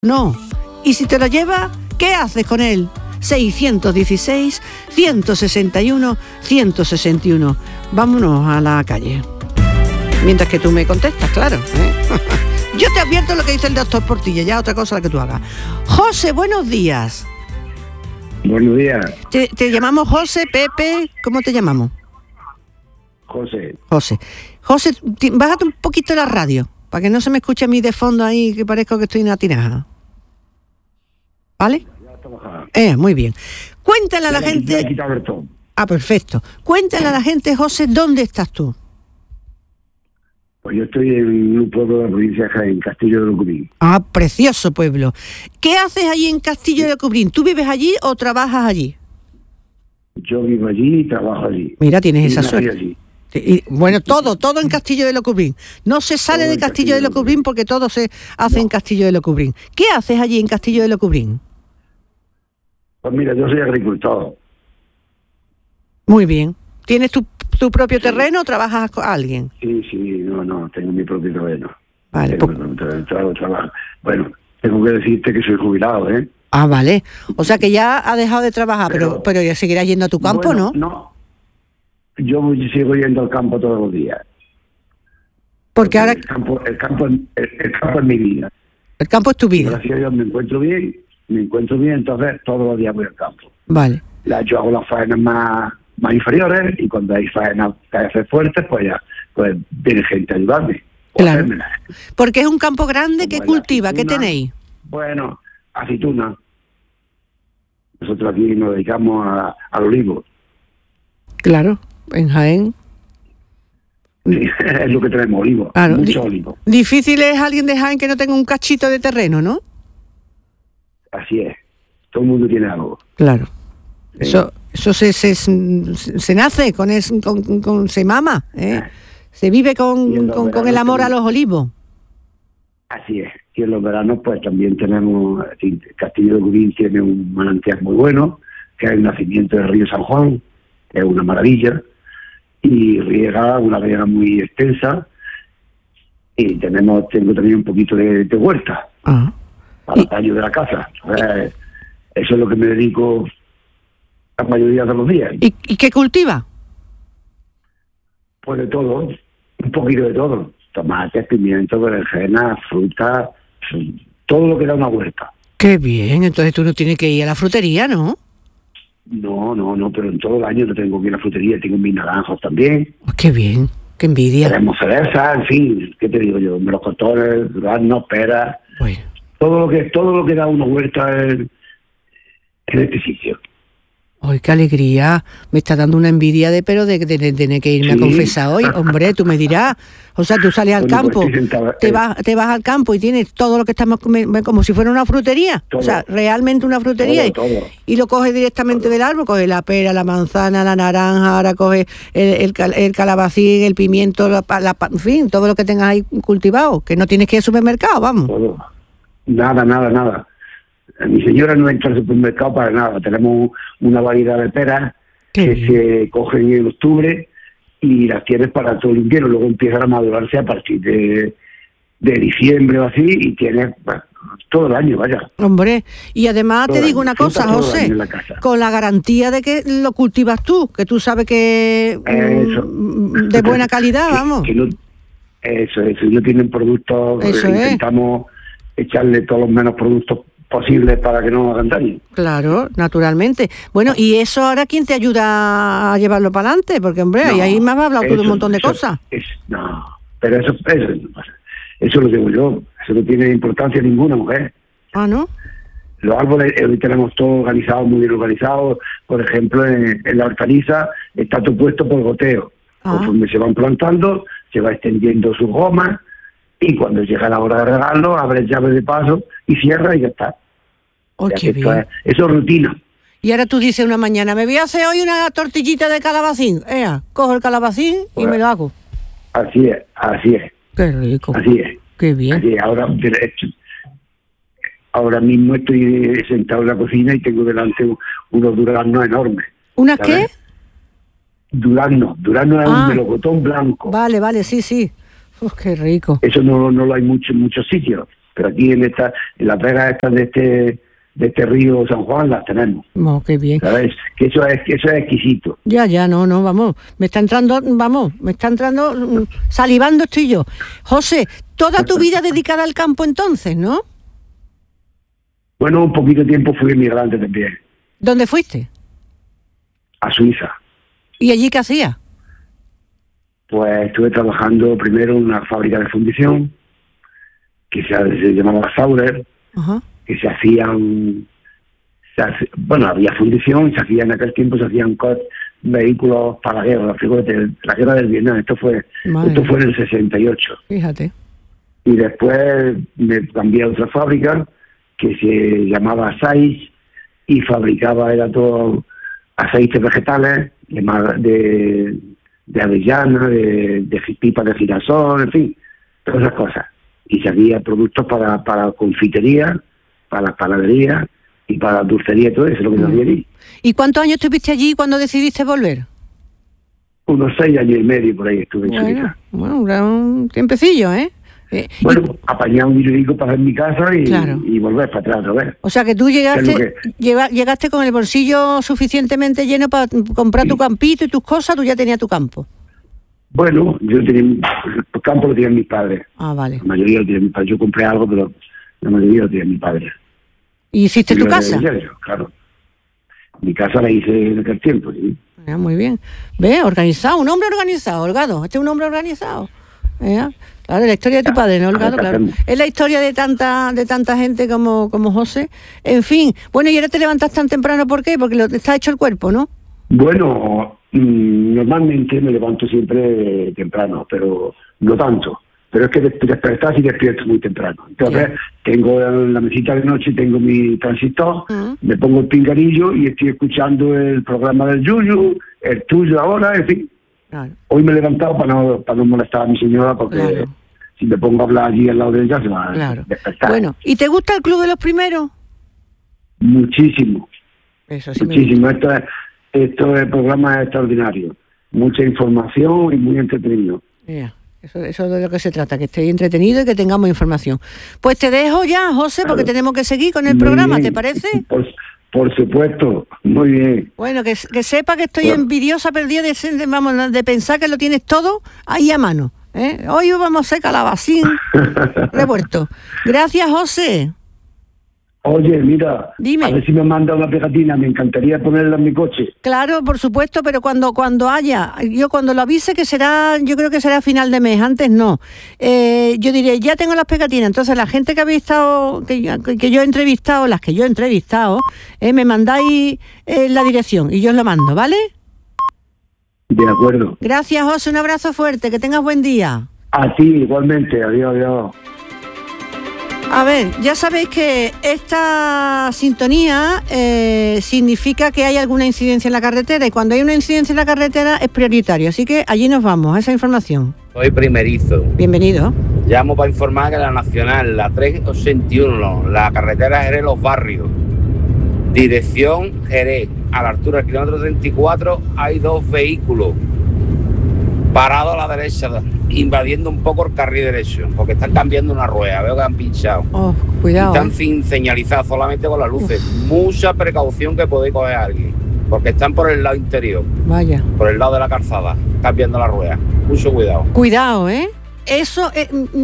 No. Y si te lo llevas, ¿qué haces con él? 616-161-161. Vámonos a la calle. Mientras que tú me contestas, claro, ¿eh? Yo te advierto lo que dice el doctor Portilla, ya otra cosa la que tú hagas. José, buenos días. Buenos días. ¿Te llamamos José, Pepe? ¿Cómo te llamamos? José. José, bájate un poquito la radio, para que no se me escuche a mí de fondo ahí, que parezco que estoy en una tinaja. ¿Vale? Muy bien. Cuéntale a la gente... perfecto. Cuéntale a la gente, José, ¿dónde estás tú? Pues yo estoy en un pueblo de la provincia de Jaén, Castillo de Locubrín. Precioso pueblo. ¿Qué haces allí en Castillo de Locubrín? ¿Tú vives allí o trabajas allí? Yo vivo allí y trabajo allí. Mira, tienes esa suerte. Allí. Y, bueno, todo en Castillo de Locubrín. No se sale de Castillo de Locubrín porque todo se hace en Castillo de Locubrín. ¿Qué haces allí en Castillo de Locubrín? Pues mira, yo soy agricultor. Muy bien. ¿Tienes tu propio terreno o trabajas con alguien? Sí, no, tengo mi propio terreno. Vale. Trabajo. Bueno, tengo que decirte que soy jubilado, ¿eh? Vale. O sea que ya has dejado de trabajar, pero ya seguirás yendo a tu campo, bueno, ¿no? No. Yo sigo yendo al campo todos los días. Porque ahora... El campo es mi vida. El campo es tu vida. Gracias a Dios me encuentro bien, entonces todos los días voy al campo. Vale. Yo hago las faenas más inferiores y cuando hay faenas que hacer fuertes, pues viene gente a ayudarme. Claro. Porque es un campo grande que cultiva, ¿qué tenéis? Bueno, aceituna. Nosotros aquí nos dedicamos al olivo. Claro, en Jaén. Sí, es lo que tenemos, olivo. Claro, mucho olivo. Difícil es alguien de Jaén que no tenga un cachito de terreno, ¿no? Así es. Todo el mundo tiene algo. Claro. Eso se nace se mama, ¿eh? Se vive con el amor a los olivos. Así es. Y en los veranos pues también tenemos, Castillo de Locubrín tiene un manantial muy bueno, que es el nacimiento del río San Juan, que es una maravilla, y una riega muy extensa, y tengo también un poquito de huerta para el tallo de la casa. Eso es lo que me dedico la mayoría de los días. ¿Y qué cultiva? Pues de todo, un poquito de todo. Tomates, pimientos, berenjenas, frutas, todo lo que da una huerta. Qué bien, entonces tú no tienes que ir a la frutería, ¿no? No, pero en todo el año no tengo que ir a la frutería, tengo mis naranjos también. Qué bien, qué envidia. Tenemos cereza, en fin, ¿qué te digo yo? Melocotones, duraznos, peras, bueno. Todo lo que da una huerta en este sitio. ¡Ay, qué alegría! Me está dando una envidia de tener que irme a confesar hoy. Hombre, tú me dirás. O sea, tú sales al campo, te vas al campo y tienes todo lo que estamos como si fuera una frutería. Todo, o sea, realmente una frutería. Todo. Y lo coges directamente del árbol. Coges la pera, la manzana, la naranja, ahora coges el calabacín, el pimiento, en fin, todo lo que tengas ahí cultivado. Que no tienes que ir al supermercado, vamos. Todo. Nada. Mi señora no entra al supermercado para nada. Tenemos una variedad de peras que se cogen en octubre y las tienes para todo el invierno. Luego empiezan a madurarse a partir de diciembre o así y tienes todo el año, vaya. Hombre, y además te digo una cosa, José, con la garantía de que lo cultivas tú, que tú sabes que de buena calidad, vamos. Eso, no tienen productos, intentamos echarle todos los menos productos posibles para que no hagan daño. Claro, naturalmente. Bueno, ¿y eso ahora quién te ayuda a llevarlo para adelante? Porque, hombre, ahí me has hablado tú de un montón de cosas. Pero eso no pasa. Eso lo digo yo. Eso no tiene importancia ninguna, mujer. ¿No? Los árboles hoy tenemos todo organizado, muy bien organizado. Por ejemplo, en la hortaliza está todo puesto por goteo. Conforme se van plantando, se va extendiendo sus gomas y cuando llega la hora de regarlo, abre llave de paso y cierra y ya está. Qué bien. Eso es rutina. Y ahora tú dices una mañana, me voy a hacer hoy una tortillita de calabacín. Cojo el calabacín y me lo hago. Así es. Qué rico. Así es. Qué bien. Así es. Ahora mismo estoy sentado en la cocina y tengo delante unos duraznos enormes. ¿Unas qué? Durazno es un melocotón blanco. Vale, sí. Qué rico. Eso no lo hay mucho en muchos sitios. Pero aquí en las vegas estas de este río San Juan las tenemos. Oh, qué bien. ¿Sabes? Que eso es exquisito. Ya, no, vamos. Me está entrando salivando estoy yo. José, toda tu vida dedicada al campo entonces, ¿no? Bueno, un poquito de tiempo fui inmigrante también. ¿Dónde fuiste? A Suiza. ¿Y allí qué hacías? Pues estuve trabajando primero en una fábrica de fundición que se llamaba Saurer. Ajá. Que había fundición, en aquel tiempo se hacían vehículos para la guerra, la guerra del Vietnam. Esto fue en el 68. Fíjate. Y después me cambié a otra fábrica que se llamaba SAIS y era todo aceites vegetales de avellana, de pipas de girasol, en fin, todas esas cosas. Y se había productos para confitería, para las panaderías y para la dulcería y todo eso, lo que nos había allí. ¿Y cuántos años estuviste allí cuando decidiste volver? Unos 6 años y medio por ahí estuve en Suiza. Bueno, un tiempecillo, ¿eh? Apañar un dinerito para hacer mi casa y volver para atrás otra vez. O sea que tú llegaste con el bolsillo suficientemente lleno para comprar tu campito y tus cosas, tú ya tenías tu campo. Bueno, yo tenía el campo lo tenían mis padres. Ah, vale. La mayoría lo tenían mis padres. Yo compré algo, pero la mayoría lo tenían mis padres. ¿Y hiciste tu casa? Claro. Mi casa la hice en aquel tiempo, sí. Muy bien. Ve, organizado, un hombre organizado, Holgado. Este es un hombre organizado. Claro, la historia de tu padre, ¿no, Holgado? Claro. Es la historia de tanta gente como José. En fin, bueno, y ahora te levantas tan temprano, ¿por qué? Porque está hecho el cuerpo, ¿no? Bueno, normalmente me levanto siempre temprano, pero no tanto. Pero es que despertar y despierto muy temprano. Entonces, tengo en la mesita de noche, tengo mi transistor, me pongo el pinganillo y estoy escuchando el programa del Yuyu, el tuyo ahora, en fin. Claro. Hoy me he levantado para no molestar a mi señora, porque si me pongo a hablar allí al lado de ella se va a despertar. Bueno, ¿y te gusta el Club de los Primeros? Muchísimo. Eso sí. Muchísimo. Esto es programa extraordinario. Mucha información y muy entretenido. Eso es de lo que se trata, que estéis entretenido y que tengamos información. Pues te dejo ya, José, porque tenemos que seguir con el programa, ¿te parece? Por supuesto, muy bien. Bueno, que sepa que estoy envidiosa, perdida de pensar que lo tienes todo ahí a mano. Hoy vamos a hacer calabacín revuelto. Gracias, José. Oye, mira, dime. A ver si me manda una pegatina, me encantaría ponerla en mi coche. Claro, por supuesto, pero cuando haya, yo cuando lo avise, yo creo que será a final de mes, antes no. Yo diré, ya tengo las pegatinas, entonces la gente que habéis estado, que yo he entrevistado, las que yo he entrevistado, me mandáis la dirección y yo os lo mando, ¿vale? De acuerdo. Gracias, José, un abrazo fuerte, que tengas buen día. A ti, igualmente, adiós. A ver, ya sabéis que esta sintonía significa que hay alguna incidencia en la carretera, y cuando hay una incidencia en la carretera es prioritario, así que allí nos vamos a esa información. Soy primerizo. Bienvenido. Llamo para informar que la Nacional, la 381, la carretera Jerez-Los Barrios, dirección Jerez, a la altura del kilómetro 34, hay 2 vehículos parados a la derecha, invadiendo un poco el carril derecho, porque están cambiando una rueda, veo que han pinchado. Cuidado. Están sin señalizar, solamente con las luces. Mucha precaución que podéis coger a alguien, porque están por el lado interior. Vaya. Por el lado de la calzada, cambiando la rueda. Mucho cuidado. Cuidado, Eso,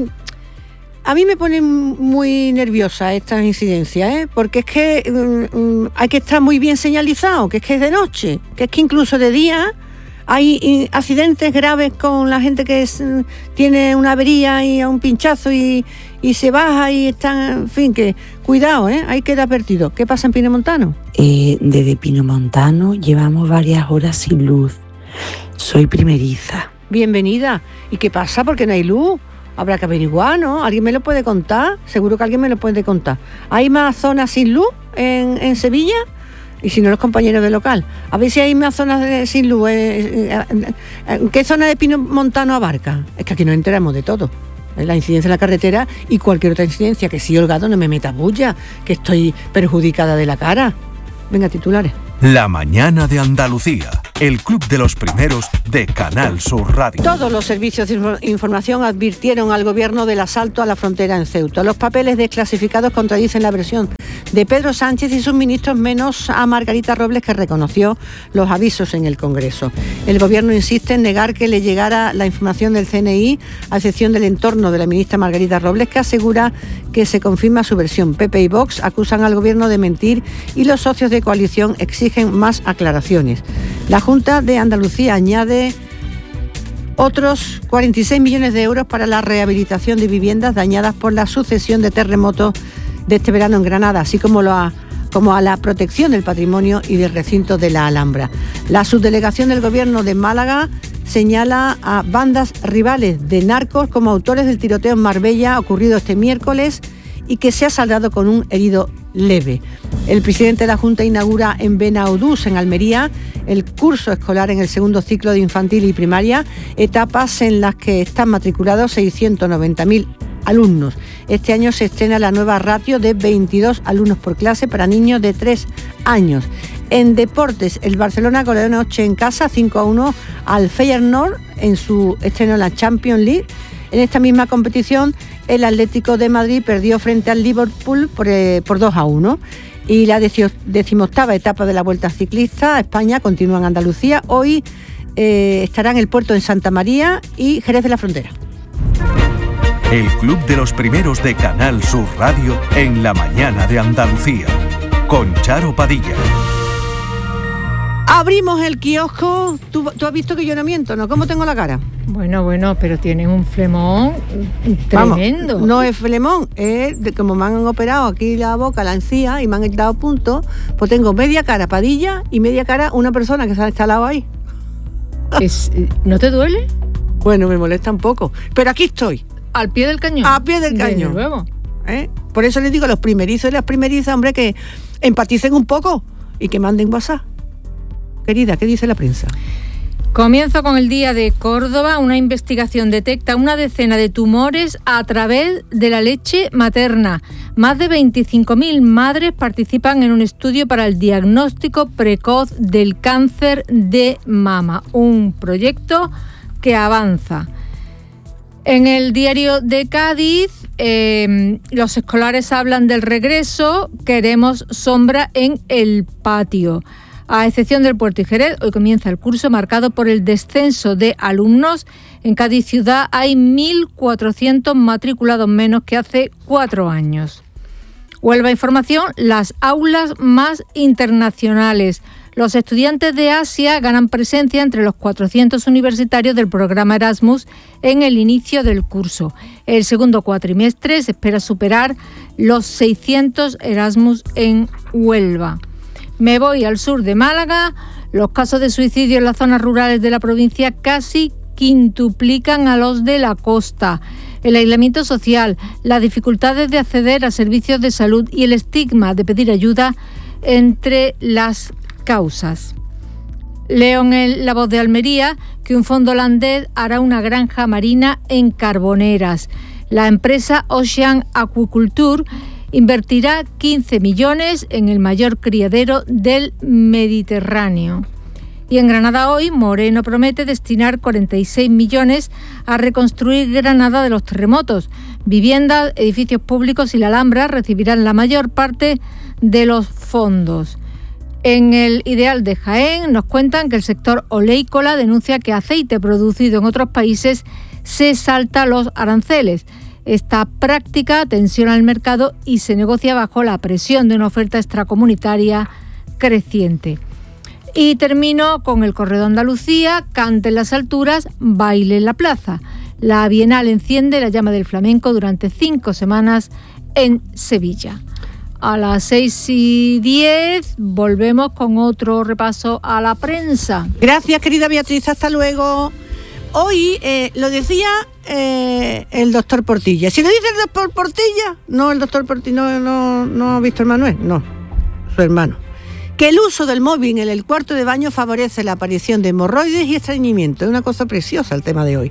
a mí me pone muy nerviosa estas incidencias, porque es que hay que estar muy bien señalizado, que es de noche, que es que incluso de día hay accidentes graves con la gente que tiene una avería y un pinchazo y se baja y están, en fin, que cuidado, hay que dar advertido. ¿Qué pasa en Pinomontano? Desde Pinomontano llevamos varias horas sin luz. Soy primeriza. Bienvenida. ¿Y qué pasa? ¿Por qué no hay luz? Habrá que averiguar, ¿no? ¿Alguien me lo puede contar? Seguro que alguien me lo puede contar. ¿Hay más zonas sin luz en Sevilla? Y si no, los compañeros del local. A ver si hay más zonas sin luz. ¿Qué zona de Pinomontano abarca? Es que aquí nos enteramos de todo. La incidencia en la carretera y cualquier otra incidencia. Que sí, Holgado, no me metas bulla, que estoy perjudicada de la cara. Venga, titulares. La mañana de Andalucía. el Club de los Primeros de Canal Sur Radio. Todos los servicios de información advirtieron al gobierno del asalto a la frontera en Ceuta. Los papeles desclasificados contradicen la versión de Pedro Sánchez y sus ministros, menos a Margarita Robles, que reconoció los avisos en el Congreso. El gobierno insiste en negar que le llegara la información del CNI, a excepción del entorno de la ministra Margarita Robles, que asegura que se confirma su versión. PP y Vox acusan al gobierno de mentir y los socios de coalición exigen más aclaraciones. La Junta de Andalucía añade otros 46 millones de euros para la rehabilitación de viviendas dañadas por la sucesión de terremotos de este verano en Granada, así como a la protección del patrimonio y del recinto de la Alhambra. La subdelegación del Gobierno de Málaga señala a bandas rivales de narcos como autores del tiroteo en Marbella ocurrido este miércoles y que se ha saldado con un herido leve. El presidente de la Junta inaugura en Benaudús, en Almería, el curso escolar en el segundo ciclo de infantil y primaria, etapas en las que están matriculados 690.000 alumnos. Este año se estrena la nueva ratio de 22 alumnos por clase para niños de 3 años. En deportes, el Barcelona goleó anoche en casa 5-1 al Feyenoord en su estreno en la Champions League. En esta misma competición, el Atlético de Madrid perdió frente al Liverpool por 2-1. Y la 18ª etapa de la Vuelta Ciclista a España continúa en Andalucía. Hoy estará en el puerto de Santa María y Jerez de la Frontera. El Club de los Primeros de Canal Sur Radio en la mañana de Andalucía, con Charo Padilla. Abrimos el kiosco. Tú has visto que yo no miento, ¿no? ¿Cómo tengo la cara? Bueno, pero tienes un flemón tremendo. Vamos, no es flemón, es como me han operado aquí la boca, la encía y me han dado puntos, pues tengo media cara Padilla y media cara una persona que se ha instalado ahí. ¿No te duele? Bueno, me molesta un poco, pero aquí estoy. ¿Al pie del cañón? A pie del cañón. Desde luego. Por eso les digo a los primerizos y las primerizas, hombre, que empaticen un poco y que manden WhatsApp. Querida, ¿qué dice la prensa? Comienzo con el Día de Córdoba. Una investigación detecta una decena de tumores a través de la leche materna. Más de 25.000 madres participan en un estudio para el diagnóstico precoz del cáncer de mama. Un proyecto que avanza. En el diario de Cádiz, los escolares hablan del regreso. Queremos sombra en el patio. A excepción del Puerto y Jerez, hoy comienza el curso marcado por el descenso de alumnos. En Cádiz ciudad hay 1.400 matriculados menos que hace 4 años. Huelva Información, las aulas más internacionales. Los estudiantes de Asia ganan presencia entre los 400 universitarios del programa Erasmus en el inicio del curso. El segundo cuatrimestre se espera superar los 600 Erasmus en Huelva. Me voy al sur de Málaga. Los casos de suicidio en las zonas rurales de la provincia casi quintuplican a los de la costa. El aislamiento social, las dificultades de acceder a servicios de salud y el estigma de pedir ayuda entre las causas. Leo en La Voz de Almería que un fondo holandés hará una granja marina en Carboneras. La empresa Ocean Aquaculture invertirá 15 millones en el mayor criadero del Mediterráneo. Y en Granada hoy, Moreno promete destinar 46 millones a reconstruir Granada de los terremotos. Viviendas, edificios públicos y la Alhambra recibirán la mayor parte de los fondos. En el Ideal de Jaén nos cuentan que el sector oleícola denuncia que aceite producido en otros países se salta los aranceles. Esta práctica tensiona el mercado y se negocia bajo la presión de una oferta extracomunitaria creciente. Y termino con el Correo de Andalucía, cante en las alturas, baile en la plaza. La Bienal enciende la llama del flamenco durante 5 semanas en Sevilla. A las 6:10 volvemos con otro repaso a la prensa. Gracias, querida Beatriz, hasta luego. Hoy lo decía el doctor Portilla. Si lo dice el doctor Portilla, no el doctor Portilla, no Víctor Manuel, no, su hermano. Que el uso del móvil en el cuarto de baño favorece la aparición de hemorroides y estreñimiento. Es una cosa preciosa el tema de hoy.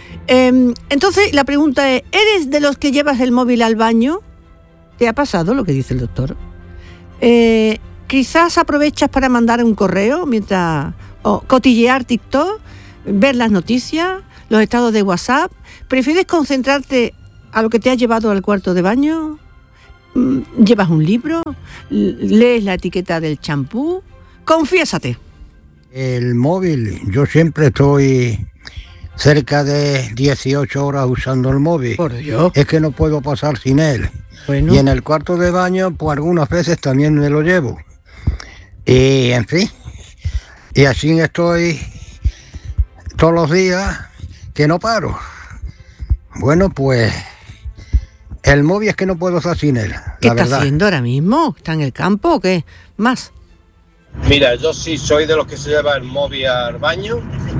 Entonces la pregunta es, ¿eres de los que llevas el móvil al baño? ¿Te ha pasado lo que dice el doctor? Quizás aprovechas para mandar un correo mientras o cotillear TikTok, ver las noticias, los estados de WhatsApp? ¿Prefieres concentrarte a lo que te has llevado al cuarto de baño? ¿Llevas un libro? ¿Lees la etiqueta del champú? Confiésate. El móvil, yo siempre estoy cerca de 18 horas usando el móvil. Por Dios. Es que no puedo pasar sin él. Bueno. Y en el cuarto de baño, pues algunas veces también me lo llevo. Y en fin, y así estoy todos los días que no paro. Bueno, pues el móvil es que no puedo estar sin él. ¿Qué está haciendo ahora mismo? ¿Está en el campo o qué? ¿Más? Mira, yo sí soy de los que se lleva el móvil al baño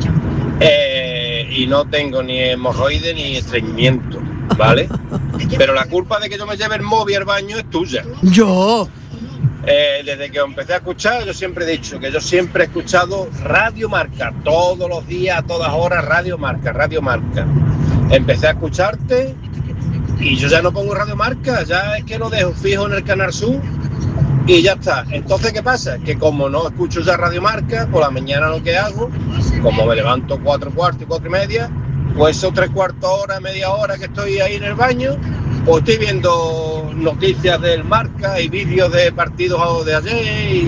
y no tengo ni hemorroides ni estreñimiento, ¿vale? Pero la culpa de que yo me lleve el móvil al baño es tuya. ¿Yo? Desde que empecé a escuchar, yo siempre he dicho que yo siempre he escuchado Radio Marca, todos los días, a todas horas, Radio Marca. Empecé a escucharte y yo ya no pongo Radio Marca, ya es que lo dejo fijo en el Canal Sur y ya está. Entonces, ¿qué pasa? Que como no escucho ya Radio Marca, por la mañana lo que hago, como me levanto 4:15 y 4:30, pues esos 3/4 hora, media hora que estoy ahí en el baño, pues estoy viendo noticias del Marca y vídeos de partidos de ayer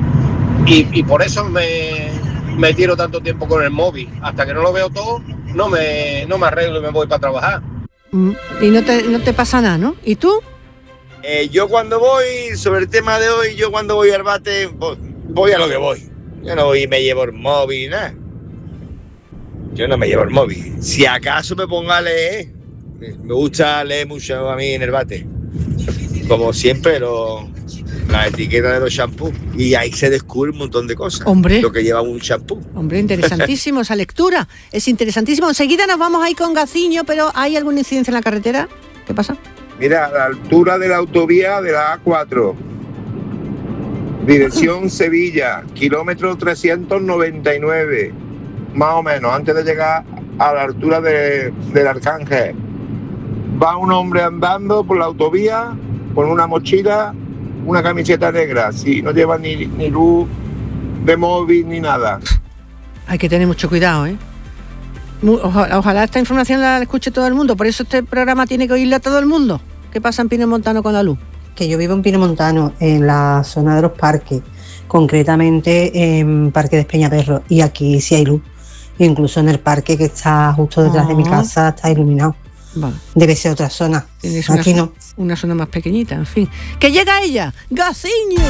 y por eso me tiro tanto tiempo con el móvil. Hasta que no lo veo todo, no me arreglo y me voy para trabajar. Y no te pasa nada, ¿no? ¿Y tú? Yo cuando voy, sobre el tema de hoy, yo cuando voy al bate, voy a lo que voy. Yo no voy y me llevo el móvil, nada. Yo no me llevo el móvil. Si acaso me pongo a leer, me gusta leer mucho a mí en el bate. Como siempre, la etiqueta de los shampoos. Y ahí se descubre un montón de cosas. Hombre. Lo que lleva un shampoo. Hombre, interesantísimo esa lectura. Es interesantísimo. Enseguida nos vamos a ir con Gaciño, pero ¿hay alguna incidencia en la carretera? ¿Qué pasa? Mira, a la altura de la autovía de la A4, dirección Sevilla, kilómetro 399, más o menos, antes de llegar a la altura del Arcángel. Va un hombre andando por la autovía con una mochila, una camiseta negra, sí, no lleva ni luz de móvil ni nada. Hay que tener mucho cuidado, ¿eh? Ojalá esta información la escuche todo el mundo, por eso este programa tiene que oírle a todo el mundo. ¿Qué pasa en Pinomontano con la luz? Que yo vivo en Pinomontano, en la zona de los parques, concretamente en Parque de Espeñaperro, y aquí sí hay luz. Incluso en el parque que está justo detrás de mi casa está iluminado. Vale. Debe ser otra zona. Aquí no. Una zona más pequeñita, en fin. ¡Que llega ella! ¡Gaciño!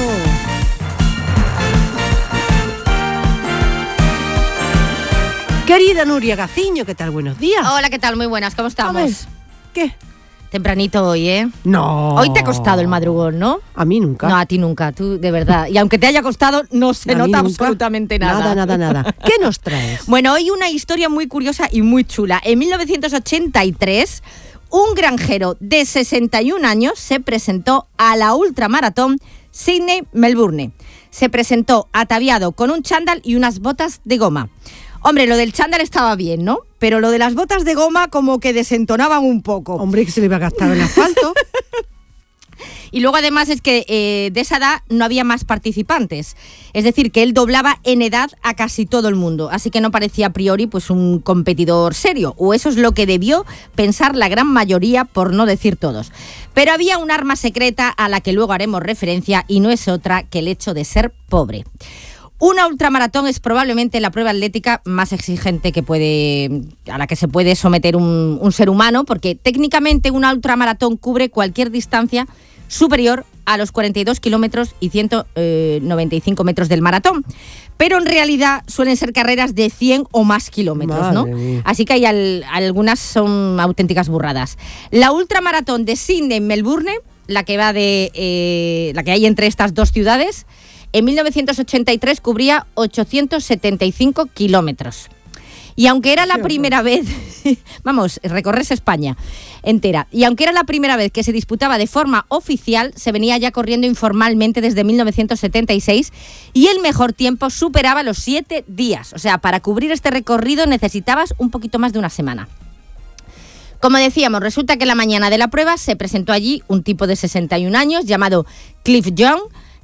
Querida Nuria Gaciño, ¿qué tal? Buenos días. Hola, ¿qué tal? Muy buenas, ¿cómo estamos? ¿Qué? Tempranito hoy, ¿eh? No. Hoy te ha costado el madrugón, ¿no? A mí nunca. No, a ti nunca, tú de verdad. Y aunque te haya costado, no se nota absolutamente nada. Nada. ¿Qué nos traes? Bueno, hoy una historia muy curiosa y muy chula. En 1983, un granjero de 61 años se presentó a la ultramaratón Sydney-Melbourne. Se presentó ataviado con un chándal y unas botas de goma. Hombre, lo del chándal estaba bien, ¿no? Pero lo de las botas de goma como que desentonaban un poco. Hombre, que se le iba a gastar el asfalto. Y luego además es que de esa edad no había más participantes. Es decir, que él doblaba en edad a casi todo el mundo. Así que no parecía a priori pues un competidor serio. O eso es lo que debió pensar la gran mayoría, por no decir todos. Pero había un arma secreta a la que luego haremos referencia y no es otra que el hecho de ser pobre. Una ultramaratón es probablemente la prueba atlética más exigente a la que se puede someter un ser humano, porque técnicamente una ultramaratón cubre cualquier distancia superior a los 42 kilómetros y 195 metros del maratón. Pero en realidad suelen ser carreras de 100 o más kilómetros, ¿no? Así que algunas son auténticas burradas. La ultramaratón de Sydney-Melbourne, la que hay entre estas dos ciudades, en 1983 cubría 875 kilómetros. Y aunque era la primera vez, recorres España entera, y aunque era la primera vez que se disputaba de forma oficial, se venía ya corriendo informalmente desde 1976 y el mejor tiempo superaba los 7 días. O sea, para cubrir este recorrido necesitabas un poquito más de una semana. Como decíamos, resulta que la mañana de la prueba se presentó allí un tipo de 61 años llamado Cliff Young,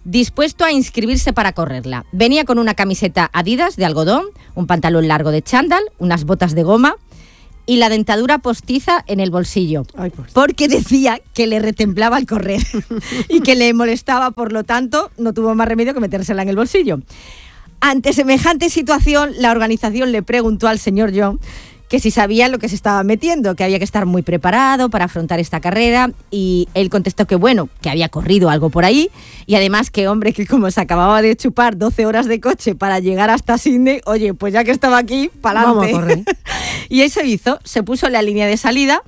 dispuesto a inscribirse para correrla. Venía con una camiseta Adidas de algodón, un pantalón largo de chándal, unas botas de goma y la dentadura postiza en el bolsillo. Ay, pues. Porque decía que le retemblaba al correr y que le molestaba, por lo tanto, no tuvo más remedio que metérsela en el bolsillo. Ante semejante situación, la organización le preguntó al señor John que si sabía lo que se estaba metiendo, que había que estar muy preparado para afrontar esta carrera, y él contestó que bueno, que había corrido algo por ahí, y además que hombre, que como se acababa de chupar 12 horas de coche para llegar hasta Sydney, oye, pues ya que estaba aquí, pa'lante. Vamos a correr. Y eso hizo, se puso en la línea de salida,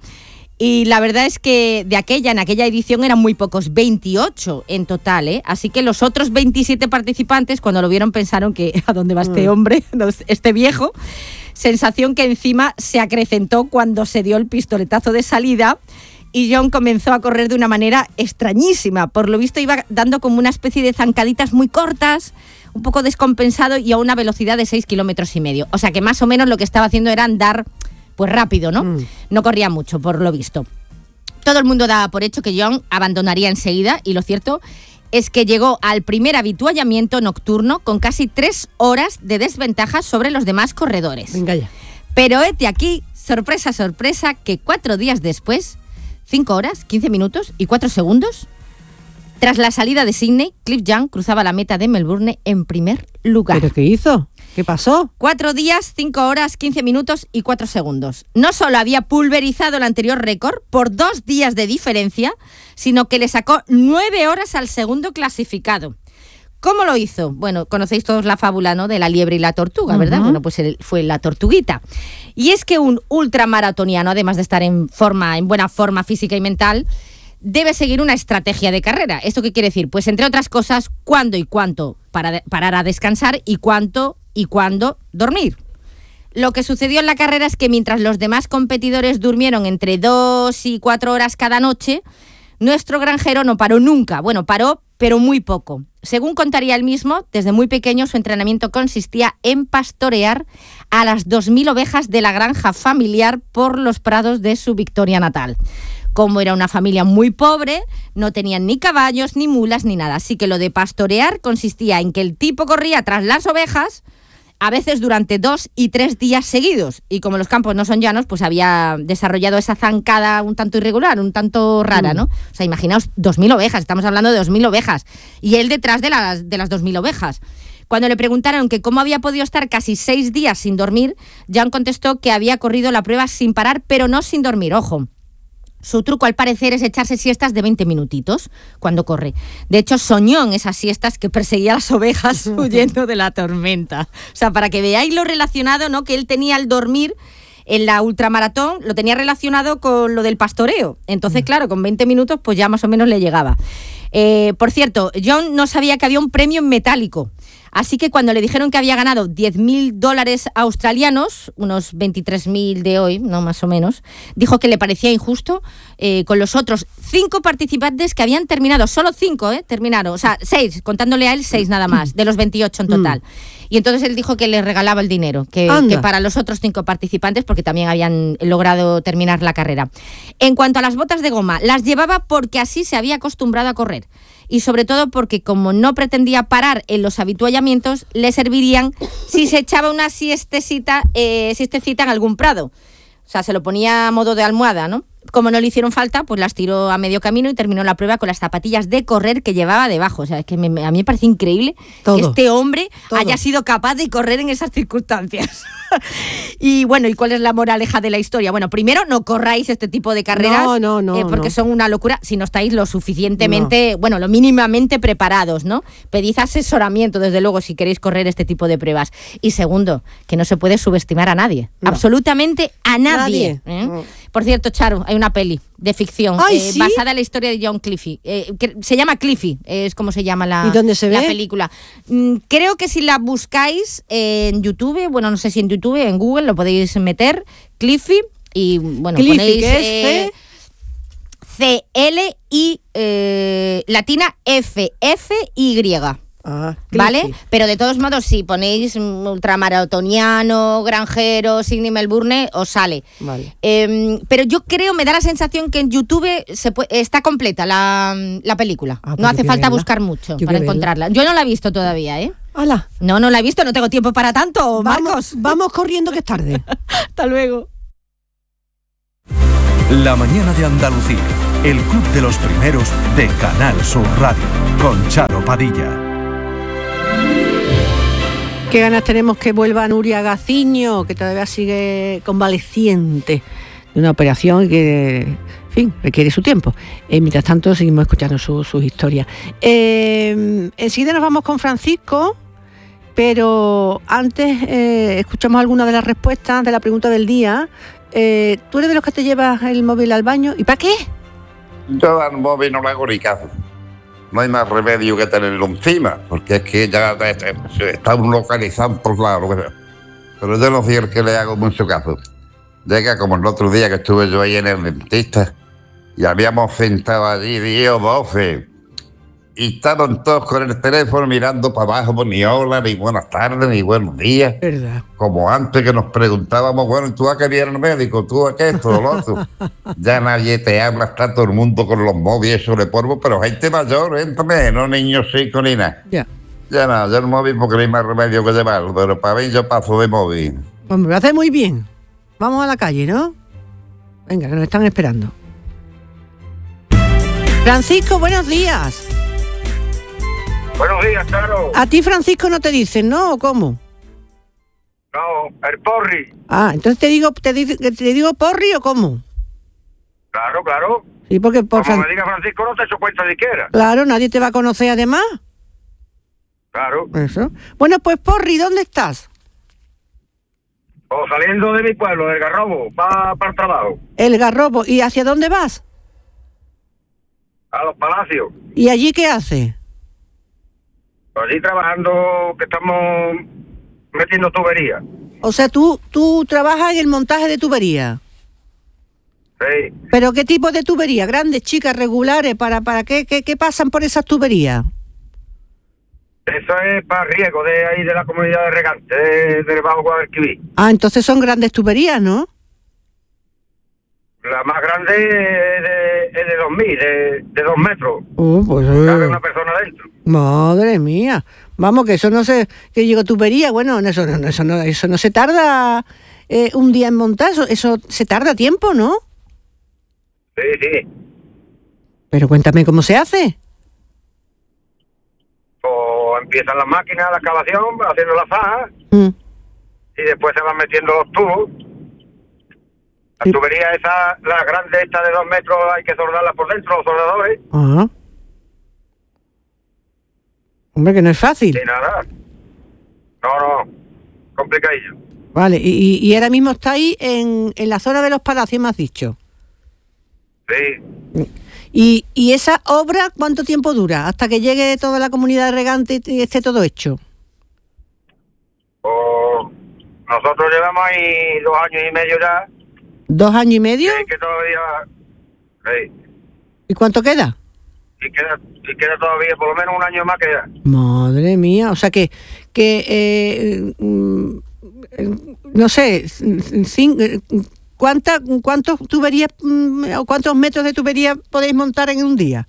y la verdad es que en aquella edición eran muy pocos, 28 en total, ¿eh? Así que los otros 27 participantes, cuando lo vieron, pensaron que ¿a dónde va este hombre, este viejo? Sensación que encima se acrecentó cuando se dio el pistoletazo de salida y John comenzó a correr de una manera extrañísima. Por lo visto iba dando como una especie de zancaditas muy cortas, un poco descompensado y a una velocidad de 6,5 kilómetros. O sea que más o menos lo que estaba haciendo era andar pues rápido, ¿no? No corría mucho, por lo visto. Todo el mundo daba por hecho que John abandonaría enseguida y lo cierto es que llegó al primer avituallamiento nocturno con casi 3 horas de desventaja sobre los demás corredores. Venga ya. Pero de aquí, sorpresa, sorpresa, que 4 días después, 5 horas, 15 minutos y 4 segundos, tras la salida de Sydney, Cliff Young cruzaba la meta de Melbourne en primer lugar. ¿Pero qué hizo? ¿Qué pasó? 4 días, 5 horas, 15 minutos y 4 segundos. No solo había pulverizado el anterior récord por 2 días de diferencia, sino que le sacó 9 horas al segundo clasificado. ¿Cómo lo hizo? Bueno, conocéis todos la fábula, ¿no?, de la liebre y la tortuga, ¿verdad? Bueno, pues fue la tortuguita. Y es que un ultramaratoniano, además de estar en buena forma física y mental, debe seguir una estrategia de carrera. ¿Esto qué quiere decir? Pues entre otras cosas, cuándo y cuánto parar a descansar y cuánto y cuándo dormir. Lo que sucedió en la carrera es que mientras los demás competidores durmieron entre 2 y 4 horas cada noche, nuestro granjero no paró nunca. Bueno, paró, pero muy poco. Según contaría él mismo, desde muy pequeño su entrenamiento consistía en pastorear a las 2.000 ovejas de la granja familiar por los prados de su Victoria natal. Como era una familia muy pobre, no tenían ni caballos, ni mulas, ni nada. Así que lo de pastorear consistía en que el tipo corría tras las ovejas, a veces durante 2 y 3 días seguidos. Y como los campos no son llanos, pues había desarrollado esa zancada un tanto irregular, un tanto rara, ¿no? O sea, imaginaos, 2.000 ovejas, estamos hablando de 2.000 ovejas. Y él detrás de las 2.000 ovejas. Cuando le preguntaron que cómo había podido estar casi 6 días sin dormir, John contestó que había corrido la prueba sin parar, pero no sin dormir, ojo. Su truco, al parecer, es echarse siestas de 20 minutitos cuando corre. De hecho, soñó en esas siestas que perseguía a las ovejas huyendo de la tormenta. O sea, para que veáis lo relacionado, ¿no?, que él tenía al dormir en la ultramaratón, lo tenía relacionado con lo del pastoreo. Entonces, claro, con 20 minutos pues ya más o menos le llegaba. Por cierto, John no sabía que había un premio en metálico. Así que cuando le dijeron que había ganado $10.000 australianos, unos 23.000 de hoy, no más o menos, dijo que le parecía injusto con los otros 5 participantes que habían terminado, solo 5 terminaron, o sea, 6, contándole a él 6 nada más, de los 28 en total. Y entonces él dijo que le regalaba el dinero, que para los otros 5 participantes, porque también habían logrado terminar la carrera. En cuanto a las botas de goma, las llevaba porque así se había acostumbrado a correr. Y sobre todo porque como no pretendía parar en los avituallamientos, le servirían si se echaba una siestecita en algún prado. O sea, se lo ponía a modo de almohada, ¿no? Como no le hicieron falta, pues las tiró a medio camino y terminó la prueba con las zapatillas de correr que llevaba debajo. O sea, es que a mí me parece increíble que este hombre haya sido capaz de correr en esas circunstancias. Y bueno, ¿y cuál es la moraleja de la historia? Bueno, primero, no corráis este tipo de carreras porque son una locura si no estáis lo suficientemente, lo mínimamente preparados, ¿no? Pedid asesoramiento, desde luego, si queréis correr este tipo de pruebas. Y segundo, que no se puede subestimar a nadie, absolutamente a nadie. Por cierto, Charo, hay una peli de ficción basada en la historia de John Cliffy. Se llama Cliffy, es como se llama la, ¿y dónde se ve? La película. Creo que si la buscáis en YouTube, bueno, no sé si en YouTube, en Google, lo podéis meter, Cliffy, y bueno, Cliffy, ponéis ¿qué es? C-L-I latina F-F-Y. ¿vale? Cliffy. Pero de todos modos, si ponéis ultramaratoniano, granjero, Sydney Melbourne, os sale. Vale. Pero yo creo, me da la sensación que en YouTube está completa la película. pues No hace hay que falta verla. buscar mucho Hay que para verla. encontrarla. Yo no la he visto todavía, ¿eh? ¡Hala! No la he visto, no tengo tiempo para tanto, Marcos. Vamos corriendo que es tarde. Hasta luego. La mañana de Andalucía, el club de los primeros de Canal Sur Radio, con Charo Padilla. Qué ganas tenemos que vuelva Nuria Gaciño, que todavía sigue convaleciente de una operación y que, en fin, requiere su tiempo. Mientras tanto, seguimos escuchando sus historias. Enseguida nos vamos con Francisco, pero antes escuchamos algunas de las respuestas de la pregunta del día. ¿Tú eres de los que te llevas el móvil al baño? ¿Y para qué? Yo al móvil no le hago ni caso. No hay más remedio que tenerlo encima, porque es que ya está localizado en todos lados. Pero yo no soy el que le hago mucho caso. Llega como el otro día que estuve yo ahí en el dentista y habíamos sentado allí 10 o 12 y estaban todos con el teléfono mirando para abajo, pues ni hola, ni buenas tardes, ni buenos días. ¿Verdad? Como antes que nos preguntábamos, bueno, ¿tú a qué viene el médico? ¿Tú a qué esto o lo otro? Ya nadie te habla, está todo el mundo con los móviles sobre polvo, pero gente mayor, también, no niños chicos ni nada. Ya. Ya nada, yo el móvil porque no hay más remedio que llevarlo, pero para mí yo paso de móvil. Pues me lo hace muy bien. Vamos a la calle, ¿no? Venga, que nos están esperando. Francisco, buenos días. Buenos días, Charo. A ti, Francisco, no te dicen, ¿no? ¿O cómo? No, el porri. Ah, entonces te digo porri o cómo. Claro, claro. Sí, porque por Como me diga Francisco, no te echo cuenta siquiera. Claro, nadie te va a conocer además. Claro. Eso. Bueno, pues porri, ¿dónde estás? O saliendo de mi pueblo, del Garrobo, para el trabajo. El Garrobo. ¿Y hacia dónde vas? A los palacios. ¿Y allí qué haces? Allí trabajando, que estamos metiendo tubería. O sea, tú trabajas en el montaje de tubería. Sí. ¿Pero qué tipo de tubería? ¿Grandes, chicas, regulares? ¿Para qué pasan por esas tuberías? Eso es para riego de ahí de la comunidad de regantes, del Bajo Guadalquivir. Ah, entonces son grandes tuberías, ¿no? La más grande es de 2000, de 2 metros. Pues Cabe una persona dentro. madre mía. Vamos, que eso no sé, que digo tubería, bueno, eso no se tarda un día en montar, eso se tarda tiempo, ¿no? Sí, sí. Pero cuéntame cómo se hace. Pues empiezan las máquinas, la excavación, haciendo las fajas, Mm. y después se van metiendo los tubos. La tubería esa, la grande esta de 2 metros, hay que soldarla por dentro, los soldadores. Ah. Hombre, que no es fácil. Y nada. No, complicadillo. Vale, y ahora mismo está ahí en la zona de los palacios, me has dicho. Sí. ¿Y esa obra cuánto tiempo dura? Hasta que llegue toda la comunidad de regantes y esté todo hecho. Pues nosotros llevamos ahí 2 años y medio ya. 2 años y medio. Y que todavía... Sí. ¿Y cuánto queda? Y queda todavía, por lo menos 1 año más queda. Madre mía, o sea que no sé, ¿cuántos tuberías o cuántos metros de tubería podéis montar en un día?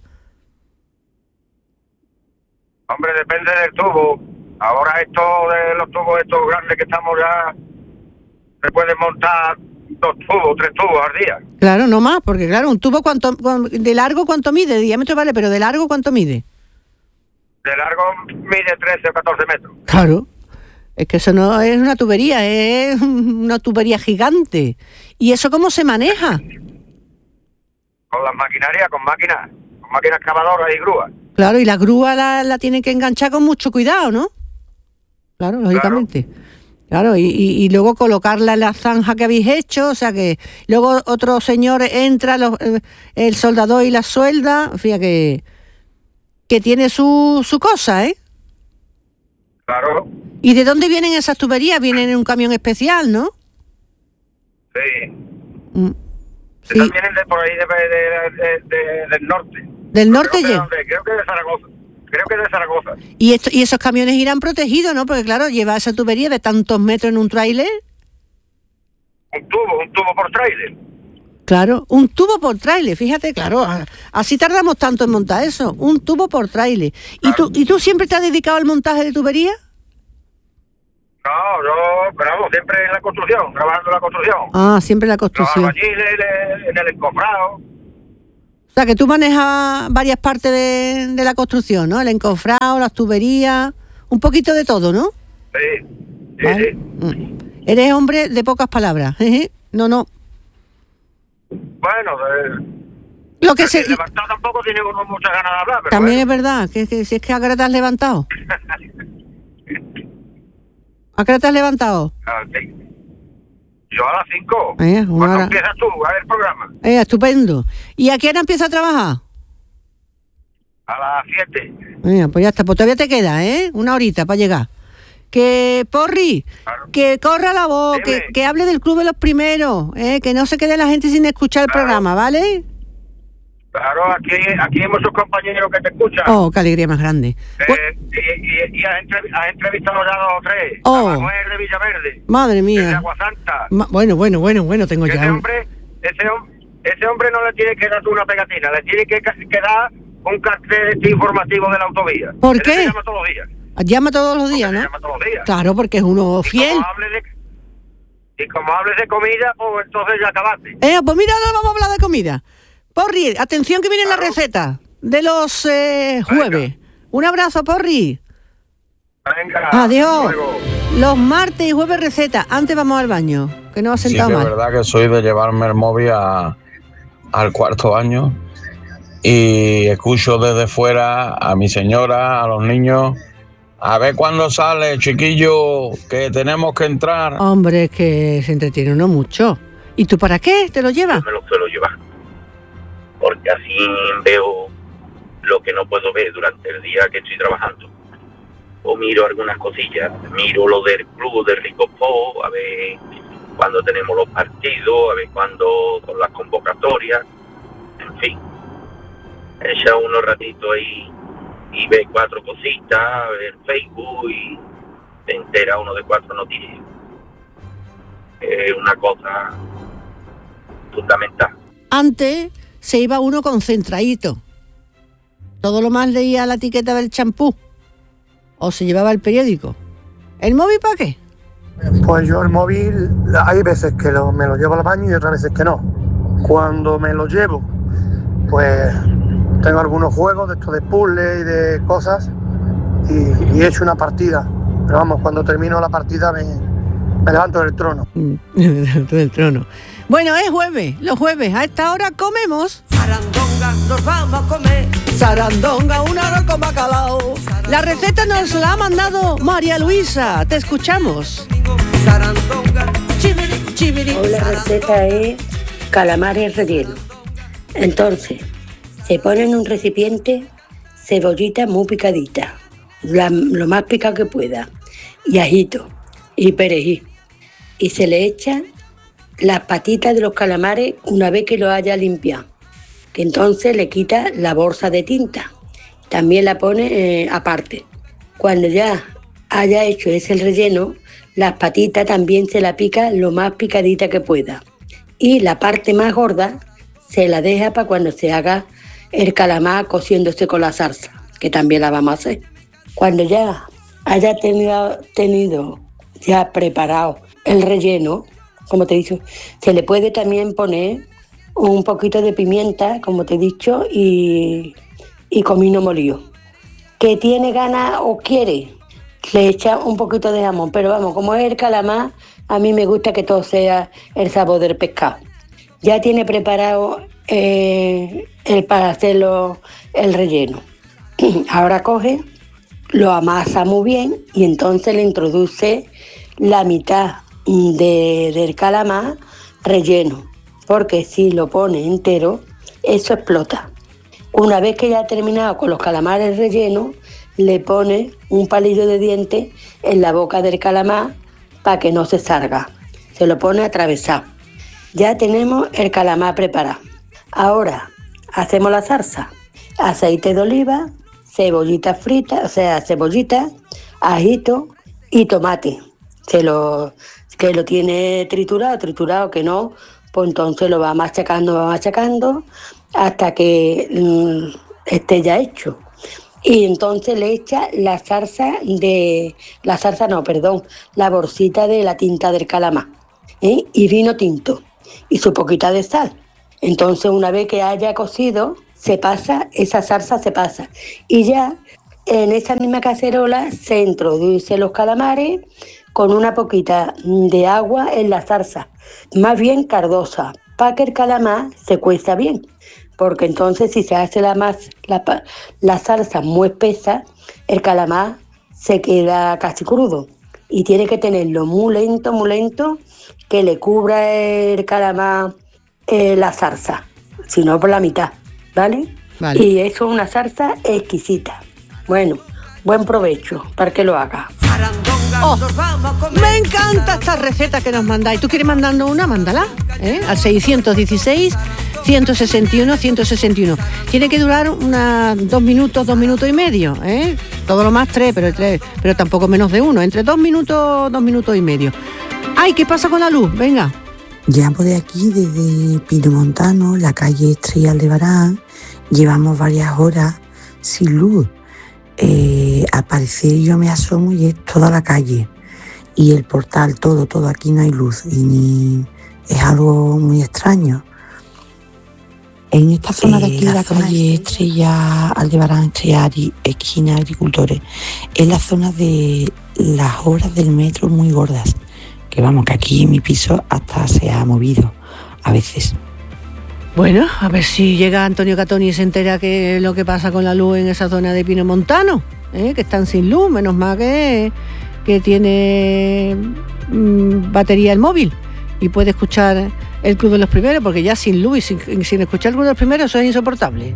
Hombre, depende del tubo. Ahora esto de los tubos estos grandes que estamos ya, se pueden montar 2 tubos, 3 tubos al día. Claro, no más, porque claro, un tubo de largo cuánto mide, de diámetro vale, pero de largo cuánto mide. De largo mide 13 o 14 metros. Claro, es que eso no es una tubería, es una tubería gigante. ¿Y eso cómo se maneja? Con las maquinarias, con máquinas excavadoras y grúas. Claro, y la grúa la tienen que enganchar con mucho cuidado, ¿no? Claro, lógicamente. Claro, y luego colocarla en la zanja que habéis hecho, o sea que luego otro señor entra, el soldador y la suelda, fíjate que tiene su cosa, ¿eh? Claro. ¿Y de dónde vienen esas tuberías? Vienen en un camión especial, ¿no? Sí. Sí. Vienen de por ahí del norte. ¿Del norte creo ya? Creo que de Zaragoza. creo que de Zaragoza. ¿Y esos camiones irán protegidos, no? Porque claro, lleva esa tubería de tantos metros en un tráiler. Un tubo por tráiler. Claro, un tubo por tráiler, fíjate, claro, así tardamos tanto en montar eso, un tubo por tráiler. ¿Y tú siempre te has dedicado al montaje de tubería? No, yo, pero vamos, siempre en la construcción, trabajando en la construcción. Ah, siempre en la construcción. Allí en el encofrado. O sea, que tú manejas varias partes de la construcción, ¿no? El encofrado, las tuberías, un poquito de todo, ¿no? Sí, ¿vale? Sí. Eres hombre de pocas palabras, No. Bueno, lo que se levantado tampoco tiene uno muchas ganas de hablar, pero también bueno. es verdad, que si es que ahora te has levantado. ¿A qué hora te has levantado? Sí. Yo a las 5. ¿Cuándo empiezas tú a ver el programa? Estupendo. ¿Y a qué hora empieza a trabajar? A las 7. Pues ya está, pues todavía te queda, una horita para llegar. Que, Porri, claro, que corra la voz, que hable del Club de los Primeros, que no se quede la gente sin escuchar el programa, ¿vale? Claro, aquí hay muchos compañeros que te escuchan. Oh, qué alegría más grande. Y has entrevistado ya 2 o 3. Oh. A Manuel de Villaverde. Madre mía. De Aguasanta. Bueno, tengo ya. Ese hombre no le tiene que dar una pegatina, le tiene que dar un cartel informativo de la autovía. ¿Por qué? Llama todos los días. Llama todos los días, ¿no? Llama todos los días. Claro, porque es uno fiel. Y como hables de comida, pues entonces ya acabaste. Pues mira, ahora vamos a hablar de comida. Porri, atención que viene la receta de los jueves. Un abrazo, Porri. Venga. Adiós. Los martes y jueves receta. Antes vamos al baño, que no ha sentado mal. Sí, es verdad que soy de llevarme el móvil al 4º año y escucho desde fuera a mi señora, a los niños. A ver cuándo sale, chiquillo, que tenemos que entrar. Hombre, es que se entretiene uno mucho. ¿Y tú para qué te lo llevas? Yo me lo suelo llevar, porque así veo lo que no puedo ver durante el día que estoy trabajando. O miro algunas cosillas, miro lo del club de Ricopó, a ver cuándo tenemos los partidos, a ver cuándo son las convocatorias, en fin. Echa unos ratitos ahí y ve 4 cositas, ver Facebook y se entera uno de 4 noticias. Es una cosa fundamental. Antes se iba uno concentradito. Todo lo más leía la etiqueta del champú o se llevaba el periódico. ¿El móvil para qué? Pues yo el móvil hay veces que me lo llevo al baño y otras veces que no. Cuando me lo llevo, pues tengo algunos juegos de estos de puzzle y de cosas y he hecho una partida. Pero vamos, cuando termino la partida me levanto del trono. Del trono. Bueno, es jueves, los jueves. A esta hora comemos. Sarandonga, nos vamos a comer. Sarandonga, un arroz con bacalao. La receta nos la ha mandado María Luisa. Te escuchamos. Sarandonga, chiviri, chiviri. Hoy la receta es calamares rellenos. Entonces, se pone en un recipiente cebollita muy picadita, lo más picado que pueda, y ajito y perejil. Y se le echan las patitas de los calamares una vez que lo haya limpiado, que entonces le quita la bolsa de tinta. También la pone aparte. Cuando ya haya hecho ese relleno, las patitas también se la pica lo más picadita que pueda. Y la parte más gorda se la deja para cuando se haga el calamar cociéndose con la salsa, que también la vamos a hacer. Cuando ya haya tenido ya preparado el relleno, como te he dicho, se le puede también poner un poquito de pimienta, como te he dicho, y comino molido. Que tiene ganas o quiere, le echa un poquito de jamón, pero vamos, como es el calamar, a mí me gusta que todo sea el sabor del pescado. Ya tiene preparado para hacerlo el relleno. Ahora coge, lo amasa muy bien y entonces le introduce la mitad del calamar relleno, porque si lo pone entero, eso explota. Una vez que ya ha terminado con los calamares rellenos, le pone un palillo de diente en la boca del calamar para que no se salga. Se lo pone atravesado. Ya tenemos el calamar preparado. Ahora hacemos la salsa. Aceite de oliva, cebollita frita, o sea, cebollita, ajito y tomate. Que lo tiene triturado, que no, pues entonces lo va machacando hasta que esté ya hecho. Y entonces le echa la bolsita de la tinta del calamar, y vino tinto y su poquita de sal. Entonces una vez que haya cocido, esa salsa se pasa y ya en esa misma cacerola se introduce los calamares con una poquita de agua en la salsa, más bien cardosa, para que el calamar se cueza bien. Porque entonces si se hace la salsa muy espesa, el calamar se queda casi crudo. Y tiene que tenerlo muy lento, que le cubra el calamar la salsa, si no por la mitad, ¿vale? Y eso es una salsa exquisita. Bueno, buen provecho para que lo haga. Oh, me encanta esta receta que nos mandáis. ¿Tú quieres mandarnos una? Mándala, al 616-161-161. Tiene que durar 2 minutos, 2 minutos y medio, todo lo más 3, pero tampoco menos de 1, entre 2 minutos, 2 minutos y medio. Ay, ¿qué pasa con la luz? Venga. Llamo de aquí, desde Pinomontano, la calle Estrella Aldebarán. Llevamos varias horas sin luz. Al parecer yo me asomo y es toda la calle y el portal, todo, aquí no hay luz y es algo muy extraño. En esta zona de aquí, la calle Estrella Aldebarán, esquina Agricultores, es la zona de las horas del metro muy gordas, que vamos, que aquí en mi piso hasta se ha movido a veces. Bueno, a ver si llega Antonio Catoni y se entera que es lo que pasa con la luz en esa zona de Pinomontano, que están sin luz, menos mal que tiene batería el móvil y puede escuchar el Club de los Primeros, porque ya sin luz y sin escuchar el Club de los Primeros eso es insoportable.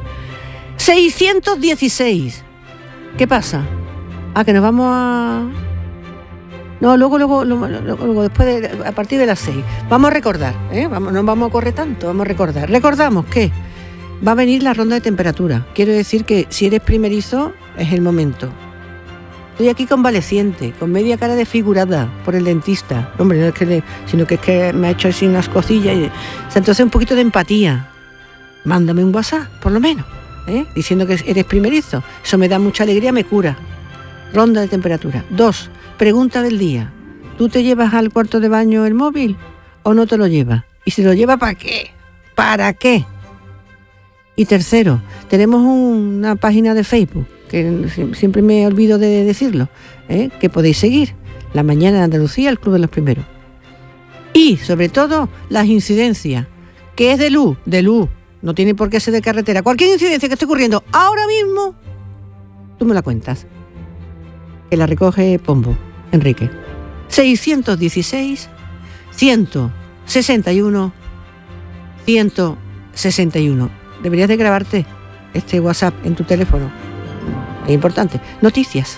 616. ¿Qué pasa? Que nos vamos a... No, luego después, a partir de las 6. Vamos a recordar, no vamos a correr tanto, vamos a recordar. Recordamos que va a venir la ronda de temperatura. Quiero decir que si eres primerizo, es el momento. Estoy aquí convaleciente, con media cara desfigurada por el dentista. Hombre, no es que sino que es que me ha hecho así unas cosillas. Entonces un poquito de empatía. Mándame un WhatsApp, por lo menos, diciendo que eres primerizo. Eso me da mucha alegría, me cura. Ronda de temperatura. 2. Pregunta del día. ¿Tú te llevas al cuarto de baño el móvil o no te lo llevas? Y si lo llevas, ¿para qué? ¿Para qué? Y tercero, tenemos una página de Facebook, que siempre me olvido de decirlo, que podéis seguir. La Mañana de Andalucía, el Club de los Primeros. Y, sobre todo, las incidencias, que es de luz, no tiene por qué ser de carretera. Cualquier incidencia que esté ocurriendo ahora mismo, tú me la cuentas. Que la recoge Pombo, Enrique. 616 161 161. Deberías de grabarte este WhatsApp en tu teléfono. Es importante. Noticias.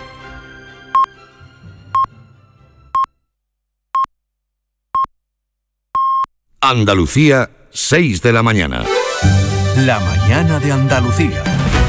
Andalucía, 6 de la mañana. La mañana de Andalucía.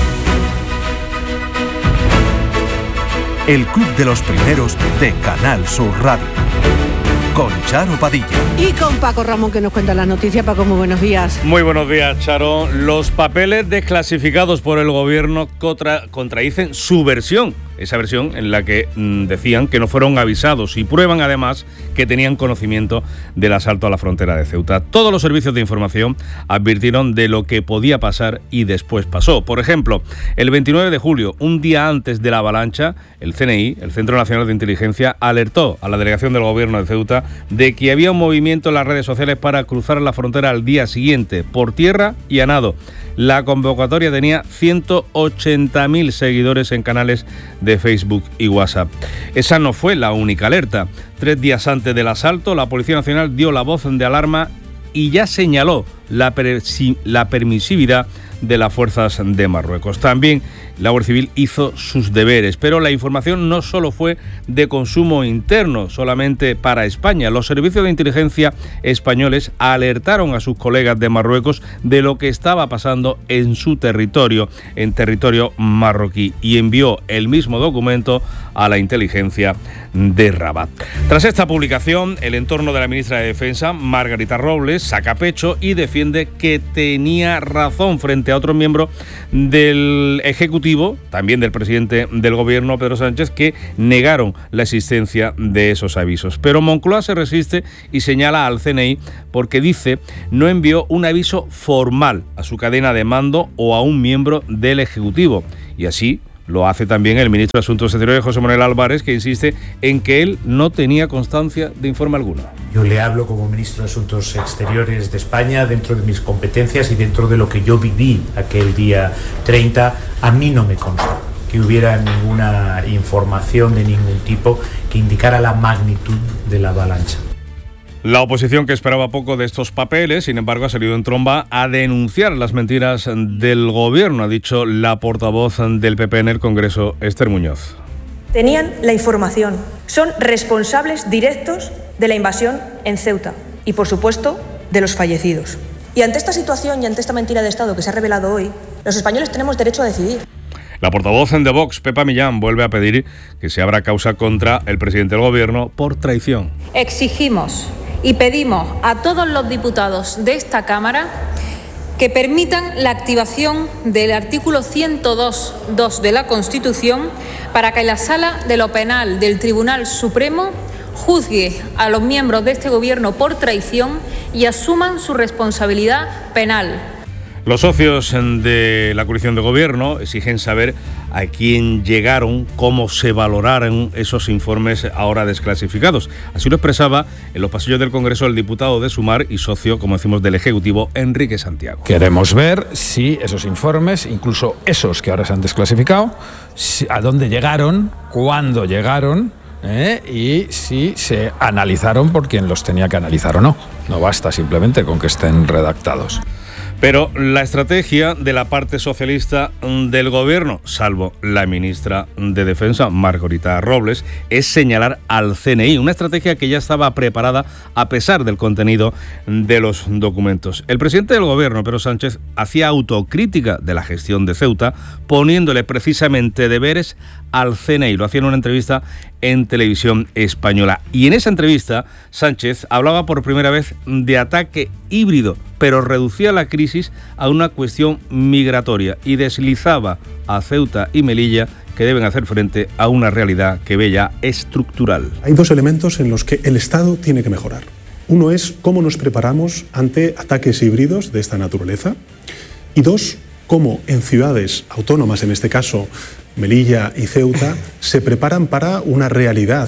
El Club de los Primeros de Canal Sur Radio. Con Charo Padilla. Y con Paco Ramón, que nos cuenta las noticias. Paco, muy buenos días. Muy buenos días, Charo. Los papeles desclasificados por el gobierno contradicen su versión. Esa versión en la que decían que no fueron avisados y prueban además que tenían conocimiento del asalto a la frontera de Ceuta. Todos los servicios de información advirtieron de lo que podía pasar y después pasó. Por ejemplo, el 29 de julio, un día antes de la avalancha, el CNI, el Centro Nacional de Inteligencia, alertó a la delegación del gobierno de Ceuta de que había un movimiento en las redes sociales para cruzar la frontera al día siguiente, por tierra y a nado. La convocatoria tenía 180.000 seguidores en canales de Facebook y WhatsApp. Esa no fue la única alerta. 3 días antes del asalto, la Policía Nacional dio la voz de alarma y ya señaló la permisividad de las fuerzas de Marruecos. También la Guardia Civil hizo sus deberes, pero la información no solo fue de consumo interno, solamente para España. Los servicios de inteligencia españoles alertaron a sus colegas de Marruecos de lo que estaba pasando en su territorio, en territorio marroquí, y envió el mismo documento a la inteligencia de Rabat. Tras esta publicación, el entorno de la ministra de Defensa, Margarita Robles, saca pecho y defiende que tenía razón frente a otros miembros del Ejecutivo, también del presidente del Gobierno, Pedro Sánchez, que negaron la existencia de esos avisos. Pero Moncloa se resiste y señala al CNI porque dice no envió un aviso formal a su cadena de mando o a un miembro del Ejecutivo. Y así lo hace también el ministro de Asuntos Exteriores, José Manuel Álvarez, que insiste en que él no tenía constancia de informe alguno. Yo le hablo como ministro de Asuntos Exteriores de España dentro de mis competencias y dentro de lo que yo viví aquel día 30. A mí no me consta que hubiera ninguna información de ningún tipo que indicara la magnitud de la avalancha. La oposición, que esperaba poco de estos papeles, sin embargo, ha salido en tromba a denunciar las mentiras del Gobierno, ha dicho la portavoz del PP en el Congreso, Esther Muñoz. Tenían la información, son responsables directos de la invasión en Ceuta y, por supuesto, de los fallecidos. Y ante esta situación y ante esta mentira de Estado que se ha revelado hoy, los españoles tenemos derecho a decidir. La portavoz de Vox, Pepa Millán, vuelve a pedir que se abra causa contra el presidente del Gobierno por traición. Exigimos y pedimos a todos los diputados de esta Cámara que permitan la activación del artículo 102.2 de la Constitución para que la Sala de lo Penal del Tribunal Supremo juzgue a los miembros de este Gobierno por traición y asuman su responsabilidad penal. Los socios de la coalición de gobierno exigen saber a quién llegaron, cómo se valoraron esos informes ahora desclasificados. Así lo expresaba en los pasillos del Congreso el diputado de Sumar y socio, como decimos, del Ejecutivo, Enrique Santiago. Queremos ver si esos informes, incluso esos que ahora se han desclasificado, a dónde llegaron, cuándo llegaron, y si se analizaron por quien los tenía que analizar o no. No basta simplemente con que estén redactados. Pero la estrategia de la parte socialista del Gobierno, salvo la ministra de Defensa, Margarita Robles, es señalar al CNI, una estrategia que ya estaba preparada a pesar del contenido de los documentos. El presidente del Gobierno, Pedro Sánchez, hacía autocrítica de la gestión de Ceuta, poniéndole precisamente deberes al CNI. Lo hacía en una entrevista en Televisión Española. Y en esa entrevista, Sánchez hablaba por primera vez de ataque híbrido, pero reducía la crisis a una cuestión migratoria y deslizaba a Ceuta y Melilla que deben hacer frente a una realidad que ve ya estructural. Hay dos elementos en los que el Estado tiene que mejorar. Uno es cómo nos preparamos ante ataques híbridos de esta naturaleza. Y dos, cómo en ciudades autónomas, en este caso Melilla y Ceuta, se preparan para una realidad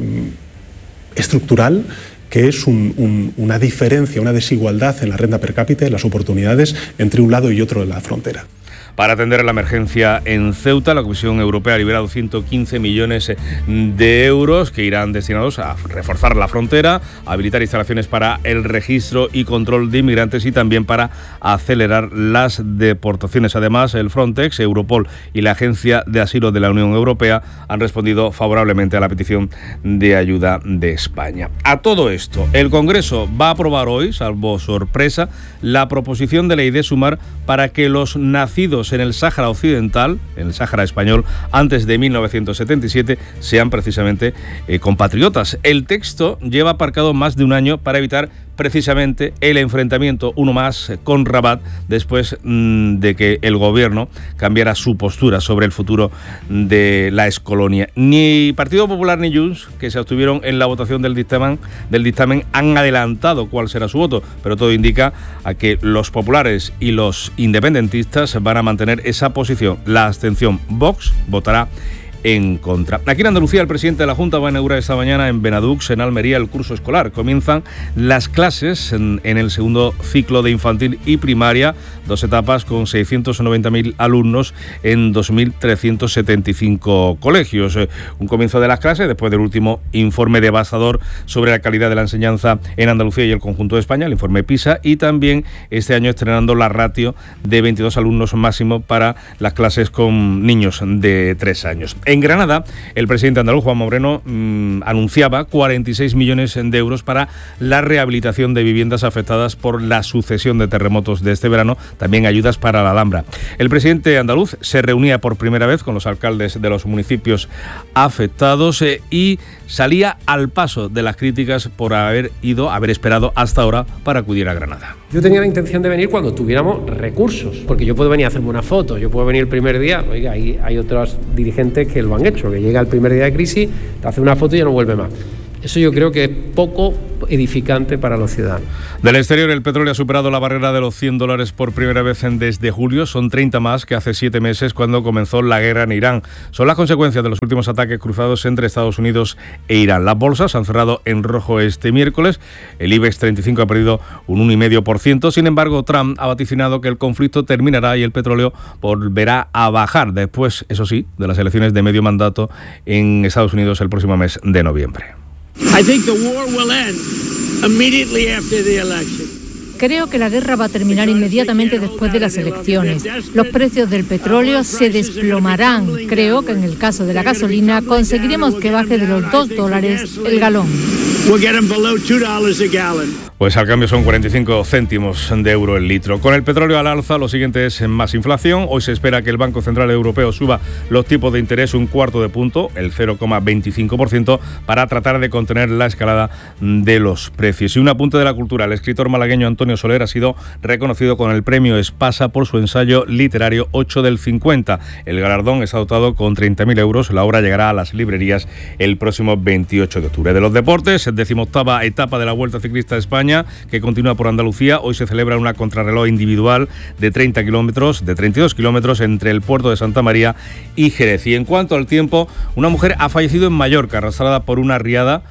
estructural que es una diferencia, una desigualdad en la renta per cápita y las oportunidades entre un lado y otro de la frontera. Para atender a la emergencia en Ceuta, la Comisión Europea ha liberado 115 millones de euros que irán destinados a reforzar la frontera, a habilitar instalaciones para el registro y control de inmigrantes y también para acelerar las deportaciones. Además, el Frontex, Europol y la Agencia de Asilo de la Unión Europea han respondido favorablemente a la petición de ayuda de España. A todo esto, el Congreso va a aprobar hoy, salvo sorpresa, la proposición de ley de Sumar para que los nacidos en el Sáhara Occidental, en el Sáhara español, antes de 1977, sean precisamente compatriotas. El texto lleva aparcado más de un año para evitar precisamente el enfrentamiento, uno más, con Rabat, después de que el Gobierno cambiara su postura sobre el futuro de la excolonia. Ni Partido Popular ni Junts, que se abstuvieron en la votación del dictamen, han adelantado cuál será su voto, pero todo indica a que los populares y los independentistas van a mantener esa posición. La abstención. Vox votará en contra. Aquí en Andalucía, el presidente de la Junta va a inaugurar esta mañana en Benadux, en Almería, el curso escolar. Comienzan las clases en el segundo ciclo de infantil y primaria, 2 etapas con 690.000 alumnos en 2.375 colegios. Un comienzo de las clases después del último informe devastador sobre la calidad de la enseñanza en Andalucía y el conjunto de España, el informe PISA, y también este año estrenando la ratio de 22 alumnos máximo para las clases con niños de 3 años. En Granada, el presidente andaluz, Juanma Moreno, anunciaba 46 millones de euros para la rehabilitación de viviendas afectadas por la sucesión de terremotos de este verano, también ayudas para la Alhambra. El presidente andaluz se reunía por primera vez con los alcaldes de los municipios afectados y salía al paso de las críticas por haber esperado hasta ahora para acudir a Granada. Yo tenía la intención de venir cuando tuviéramos recursos, porque yo puedo venir a hacerme una foto, yo puedo venir el primer día, oiga, hay otros dirigentes que lo han hecho, que llega el primer día de crisis, te hace una foto y ya no vuelve más. Eso yo creo que es poco edificante para los ciudadanos. Del exterior, el petróleo ha superado la barrera de los $100 por primera vez desde julio. Son 30 más que hace 7 meses cuando comenzó la guerra en Irán. Son las consecuencias de los últimos ataques cruzados entre Estados Unidos e Irán. Las bolsas han cerrado en rojo este miércoles. El IBEX 35 ha perdido un 1,5%. Sin embargo, Trump ha vaticinado que el conflicto terminará y el petróleo volverá a bajar después, eso sí, de las elecciones de medio mandato en Estados Unidos el próximo mes de noviembre. Creo que la guerra va a terminar inmediatamente después de las elecciones. Los precios del petróleo se desplomarán. Creo que en el caso de la gasolina conseguiremos que baje de los $2 el galón. Pues al cambio son 45 céntimos de euro el litro. Con el petróleo al alza, lo siguiente es más inflación. Hoy se espera que el Banco Central Europeo suba los tipos de interés un cuarto de punto, el 0,25%, para tratar de contener la escalada de los precios. Y un apunte de la cultura. El escritor malagueño Antonio Soler ha sido reconocido con el premio Espasa por su ensayo literario 8 del 50. El galardón está dotado con 30.000 euros. La obra llegará a las librerías el próximo 28 de octubre. De los deportes, 18ª etapa de la Vuelta Ciclista de España, que continúa por Andalucía. Hoy se celebra una contrarreloj individual de 32 kilómetros entre el puerto de Santa María y Jerez. Y en cuanto al tiempo, una mujer ha fallecido en Mallorca, arrastrada por una riada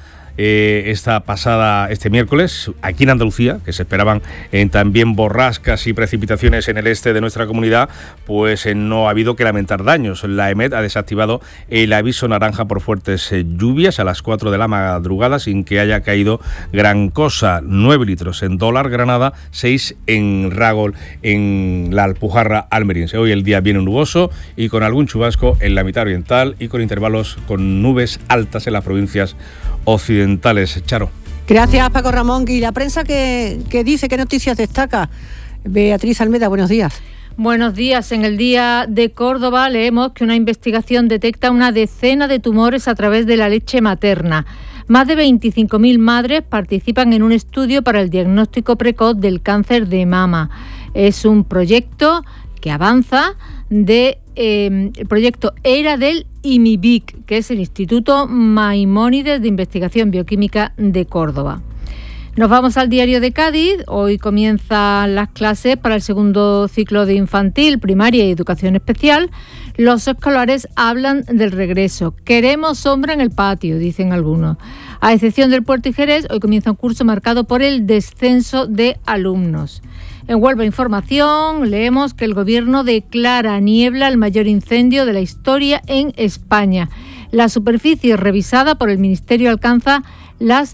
este miércoles, aquí en Andalucía, que se esperaban también borrascas y precipitaciones en el este de nuestra comunidad, pues no ha habido que lamentar daños. La EMET ha desactivado el aviso naranja por fuertes lluvias a las 4 de la madrugada sin que haya caído gran cosa. 9 litros en Dólar, Granada, 6 en Ragol, en la Alpujarra almeriense. Hoy el día viene nuboso y con algún chubasco en la mitad oriental y con intervalos con nubes altas en las provincias occidentales. Charo. Gracias, Paco Ramón. Y la prensa que dice, ¿qué noticias destaca? Beatriz Almeda, buenos días. Buenos días. En el Día de Córdoba leemos que una investigación detecta una decena de tumores a través de la leche materna. Más de 25.000 madres participan en un estudio para el diagnóstico precoz del cáncer de mama. Es un proyecto que avanza el proyecto ERA del IMIBIC, que es el Instituto Maimónides de Investigación Bioquímica de Córdoba. Nos vamos al Diario de Cádiz. Hoy comienzan las clases para el segundo ciclo de infantil, primaria y educación especial. Los escolares hablan del regreso. Queremos sombra en el patio, dicen algunos. A excepción del Puerto y Jerez, hoy comienza un curso marcado por el descenso de alumnos. En Huelva Información leemos que el Gobierno declara niebla el mayor incendio de la historia en España. La superficie revisada por el Ministerio alcanza las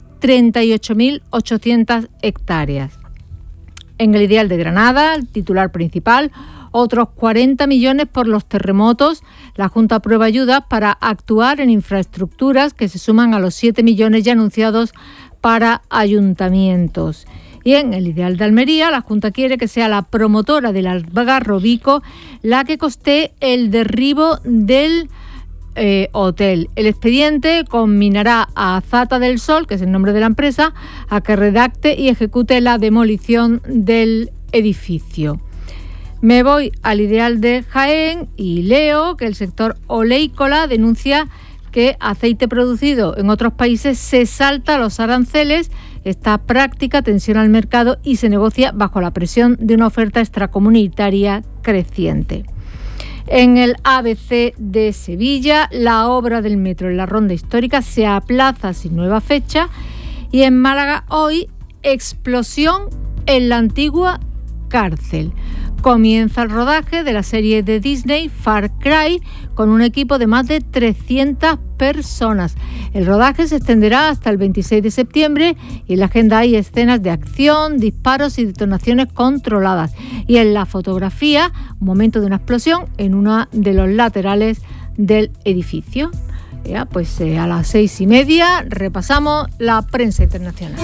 38.800 hectáreas. En el Ideal de Granada, el titular principal, otros 40 millones por los terremotos. La Junta aprueba ayudas para actuar en infraestructuras que se suman a los 7 millones ya anunciados para ayuntamientos. Y en el Ideal de Almería, la Junta quiere que sea la promotora del Algarrobico la que costee el derribo del hotel. El expediente conminará a Zata del Sol, que es el nombre de la empresa, a que redacte y ejecute la demolición del edificio. Me voy al Ideal de Jaén y leo que el sector oleícola denuncia que aceite producido en otros países se salta los aranceles. Esta práctica tensiona el mercado y se negocia bajo la presión de una oferta extracomunitaria creciente. En el ABC de Sevilla, la obra del metro en la Ronda Histórica se aplaza sin nueva fecha. Y en Málaga hoy, explosión en la antigua cárcel. Comienza el rodaje de la serie de Disney Far Cry con un equipo de más de 300 personas. El rodaje se extenderá hasta el 26 de septiembre y en la agenda hay escenas de acción, disparos y detonaciones controladas. Y en la fotografía, un momento de una explosión en uno de los laterales del edificio. Ya, pues a las 6:30 repasamos la prensa internacional.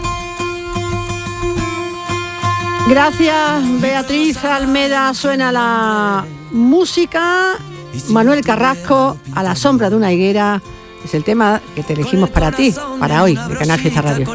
Gracias, Beatriz Almeda. Suena la música. Manuel Carrasco, A la sombra de una higuera, es el tema que te elegimos para ti, para hoy, de Canal Fiesta Radio.